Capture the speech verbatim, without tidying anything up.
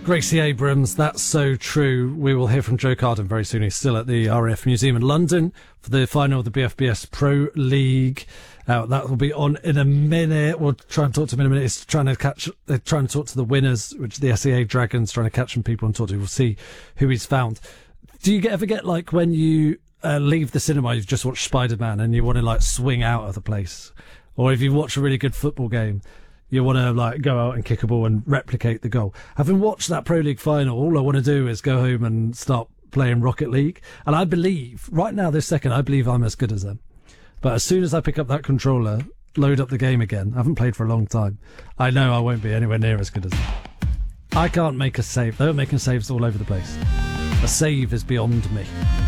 Gracie Abrams, that's so true. We will hear from Joe Carden very soon. He's still at the R A F Museum in London for the final of the B F B S Pro League. Uh, that will be on in a minute. We'll try and talk to him in a minute. He's trying to catch, they're trying to talk to the winners, which the S E A Dragons, trying to catch some people and talk to. We'll see who he's found. Do you get, ever get like when you uh, leave the cinema, you've just watched Spider-Man and you want to like swing out of the place? Or if you watch a really good football game, you want to like go out and kick a ball and replicate the goal. Having watched that Pro League final, all I want to do is go home and start playing Rocket League. And I believe, right now, this second, I believe I'm as good as them. But as soon as I pick up that controller, load up the game again, I haven't played for a long time, I know I won't be anywhere near as good as them. I can't make a save. They're making saves all over the place. A save is beyond me.